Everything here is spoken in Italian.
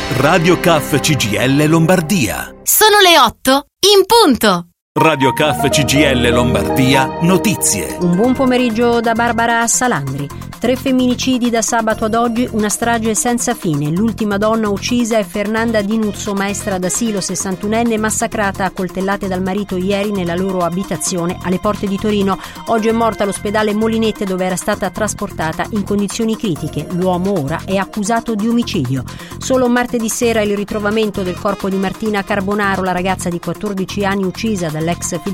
Radio CAF CGIL Lombardia. Sono le 8 in punto. Radio CAF CGIL Lombardia, notizie. Un buon pomeriggio da Barbara Salandri. 3 femminicidi da sabato ad oggi, una strage senza fine. L'ultima donna uccisa è Fernanda Di Nuzzo, maestra d'asilo 61enne, massacrata a coltellate dal marito ieri nella loro abitazione alle porte di Torino. Oggi è morta all'ospedale Molinette, dove era stata trasportata in condizioni critiche. L'uomo ora è accusato di omicidio. Solo martedì sera il ritrovamento del corpo di Martina Carbonaro, la ragazza di 14 anni uccisa dall'ex